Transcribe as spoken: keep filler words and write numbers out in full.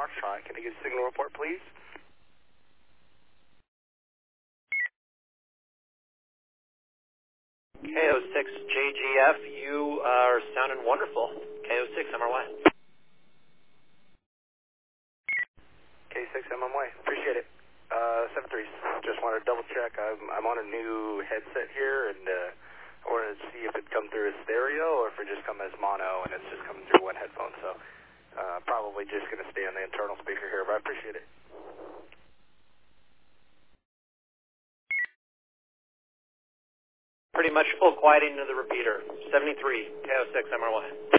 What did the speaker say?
Foxtrot. Can I get a signal report, please? K O six J G F, you are sounding wonderful. K O six M R Y. K six M M Y, appreciate it. Uh, seven three, just wanted to double check. I'm, I'm on a new headset here, and uh, I wanted to see if it come through as stereo or if it just come as mono and it's just coming through one headphone. So uh, probably just going to stay on the internal speaker here, but I appreciate it. Pretty much full quieting to the repeater. seventy-three, K O six M R Y.